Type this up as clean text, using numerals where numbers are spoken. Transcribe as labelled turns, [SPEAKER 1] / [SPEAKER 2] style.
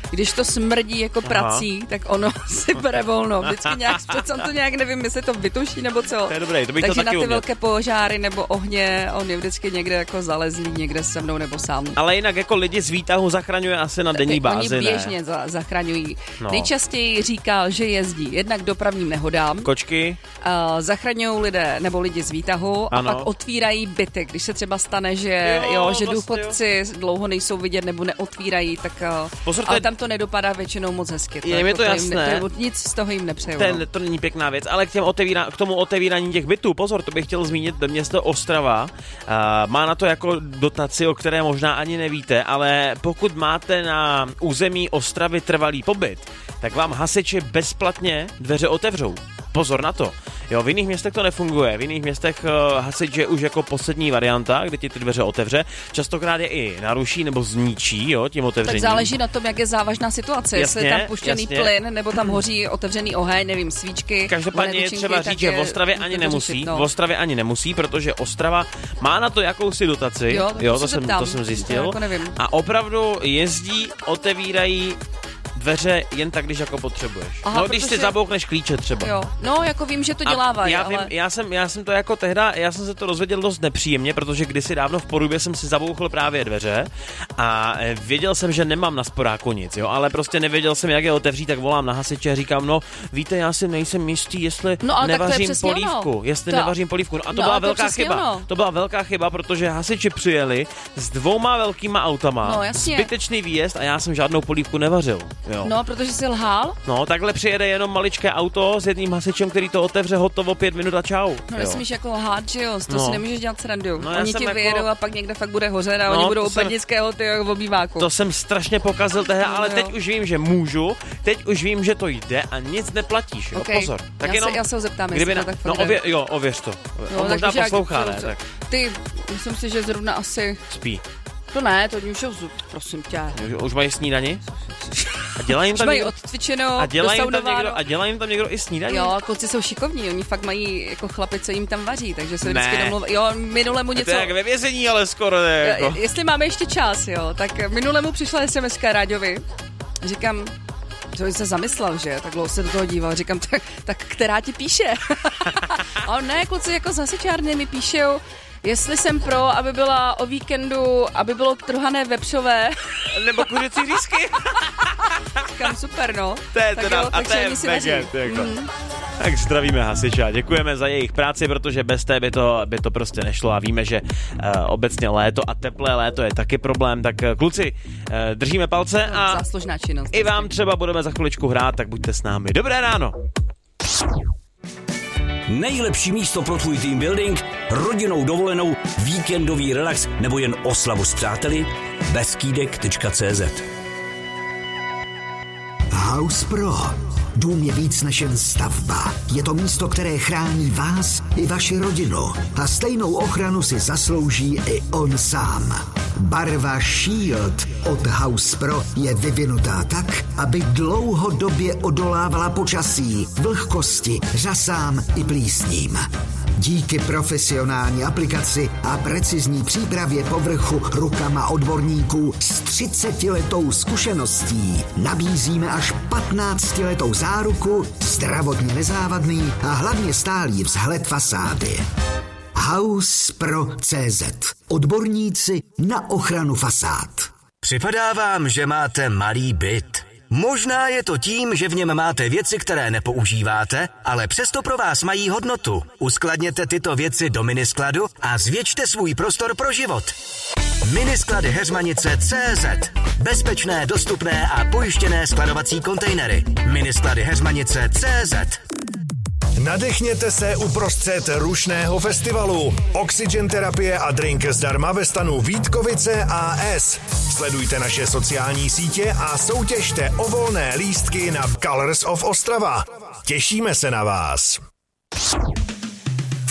[SPEAKER 1] když to smrdí jako prací, tak ono si bere volno. Vždycky nějak, přece to nějak nevím, jestli to vytuší nebo co.
[SPEAKER 2] To je dobré, to bych
[SPEAKER 1] takže
[SPEAKER 2] to taky
[SPEAKER 1] na ty
[SPEAKER 2] uměl.
[SPEAKER 1] velké požáry nebo ohně, on je vždycky někde jako zalezlý, někde se mnou nebo sám.
[SPEAKER 2] Ale jinak jako lidi z výtahu zachraňuje asi na denní bázi,
[SPEAKER 1] Oni běžně zachraňují.
[SPEAKER 2] No.
[SPEAKER 1] Nejčastěji říkal, že jezdí jednak dopravním nehodám.
[SPEAKER 2] Kočky.
[SPEAKER 1] Zachraňují lidé nebo lidi z výtahu
[SPEAKER 2] Ano.
[SPEAKER 1] a pak otvírají byty. Když se třeba stane, že
[SPEAKER 2] vlastně
[SPEAKER 1] důchodci dlouho nejsou vidět nebo neotvírají, tak
[SPEAKER 2] Pozor,
[SPEAKER 1] ale tam to nedopadá většinou moc hezky.
[SPEAKER 2] Je mi to jasné.
[SPEAKER 1] Nic z toho jim nepřeju.
[SPEAKER 2] To není pěkná věc, ale k tomu otevírání těch bytů, pozor, to bych chtěl zmínit, město Ostrava má na to jako dotaci, o které možná ani nevíte, ale pokud máte na území Ostravy trvalý pobyt, tak vám hasiči bezplatně dveře otevřou. Pozor na to. Jo, v jiných městech to nefunguje. V jiných městech hasič je už jako poslední varianta, kde ti ty dveře otevře. Častokrát je i naruší nebo zničí, jo, tím otevřením.
[SPEAKER 1] Tak záleží na tom, jak je závažná situace. Jestli je tam puštěný plyn, nebo tam hoří otevřený oheň, nevím, svíčky.
[SPEAKER 2] Každopádně je třeba říct, že v Ostravě ani nemusí. V Ostravě ani nemusí, protože Ostrava má na to jakousi dotaci. Jo, to jsem zjistil.
[SPEAKER 1] Jako nevím.
[SPEAKER 2] A opravdu jezdí, otevírají dveře jen tak, když jako potřebuješ.
[SPEAKER 1] Aha,
[SPEAKER 2] když si zaboukneš klíče třeba.
[SPEAKER 1] Jo. No, jako vím, že to dělávají, ale...
[SPEAKER 2] Já jsem to jako tehda, já jsem se to dozvěděl dost nepříjemně, protože kdysi dávno v Porubě jsem si zabouchl právě dveře a věděl jsem, že nemám na sporáku nic, jo, ale prostě nevěděl jsem, jak je otevřít, tak volám na hasiče a říkám, no, víte, já si nejsem jistý, jestli nevařím polívku, nevařím polívku. No a to byla velká chyba. To byla velká chyba, protože hasiči přijeli s 2 velkýma autama, zbytečný výjezd a já jsem žádnou polívku nevařil. Jo.
[SPEAKER 1] No, protože jsi lhal?
[SPEAKER 2] No, takhle přijede jenom maličké auto s jedním hasičem, který to otevře, hotovo, 5 minut a čau.
[SPEAKER 1] No, nesmíš jako lhát, že jo, to si nemůžeš dělat srandu. No, oni ti vyjedou a pak někde fakt bude hořet a oni budou úplně nízkého v obýváku.
[SPEAKER 2] To jsem strašně pokazil tehdy, ale teď už vím, že můžu, teď už vím, že to jde a nic neplatíš, jo, pozor. Tak
[SPEAKER 1] já se ho zeptám, jestli to tak fakt jde.
[SPEAKER 2] Ověř to.
[SPEAKER 1] On
[SPEAKER 2] možná poslouchá, ne? Tak.
[SPEAKER 1] Ty, myslím si, že zrovna asi...
[SPEAKER 2] Spí.
[SPEAKER 1] To ne, to už prosím tě.
[SPEAKER 2] Už mají snídani? A dělají jim tam
[SPEAKER 1] někdo... odcvičenou,
[SPEAKER 2] a dělají jim tam někdo i snídaní?
[SPEAKER 1] Jo, kluci jsou šikovní, oni fakt mají jako chlapi, co jim tam vaří, takže se vždycky domluvají. Jo, minule mu něco...
[SPEAKER 2] To je jak ve vězení, ale skoro ne. Jako.
[SPEAKER 1] Jestli máme ještě čas, jo, tak minule mu přišla SMS-ka Ráďovi. Říkám, to jsem se zamyslel, že? Tak dlouho se do toho díval. Říkám, tak která ti píše? A on ne, kluci jako z hasičárny mi píšou, jestli jsem pro, aby byla o víkendu, aby bylo trhané vepřové.
[SPEAKER 2] Nebo kuřecí lísky.
[SPEAKER 1] Říkám, super, no.
[SPEAKER 2] To je teda,
[SPEAKER 1] jo,
[SPEAKER 2] a to je veget, jako. Tak zdravíme hasiče a děkujeme za jejich práci, protože bez té by to prostě nešlo a víme, že obecně léto a teplé léto je taky problém, tak kluci, držíme palce a
[SPEAKER 1] záslužná činnost.
[SPEAKER 2] I vám třeba budeme za chviličku hrát, tak buďte s námi. Dobré ráno.
[SPEAKER 3] Nejlepší místo pro tvůj team building, rodinnou dovolenou, víkendový relax nebo jen oslavu s přáteli? Beskydek.cz.
[SPEAKER 4] House Pro. Dům je víc než jen stavba. Je to místo, které chrání vás i vaši rodinu. A stejnou ochranu si zaslouží i on sám. Barva Shield od House Pro je vyvinutá tak, aby dlouhodobě odolávala počasí, vlhkosti, řasám i plísním. Díky profesionální aplikaci a precizní přípravě povrchu rukama odborníků s 30letou zkušeností nabízíme až 15letou záruku, zdravotně nezávadný a hlavně stálý vzhled fasády. HousePro.cz. Odborníci na ochranu fasád.
[SPEAKER 3] Připadá vám, že máte malý byt? Možná je to tím, že v něm máte věci, které nepoužíváte, ale přesto pro vás mají hodnotu. Uskladněte tyto věci do miniskladu a zvětšte svůj prostor pro život. Minisklady Heřmanice.cz. Bezpečné, dostupné a pojištěné skladovací kontejnery. Minisklady Heřmanice.cz.
[SPEAKER 5] Nadechněte se uprostřed rušného festivalu. Oxygen terapie a drink zdarma ve stanu Vítkovice AS. Sledujte naše sociální sítě a soutěžte o volné lístky na Colors of Ostrava. Těšíme se na vás.